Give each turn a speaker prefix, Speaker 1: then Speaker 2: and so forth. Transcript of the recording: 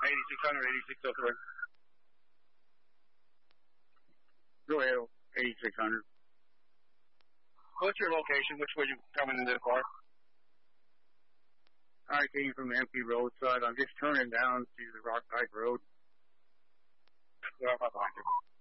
Speaker 1: 8600, 8603. Go ahead, 8600.
Speaker 2: What's your location? Which way you coming into the car?
Speaker 1: I came from the empty roadside. I'm just turning down to the Rock Type Road.
Speaker 2: Yeah, I'm behind you.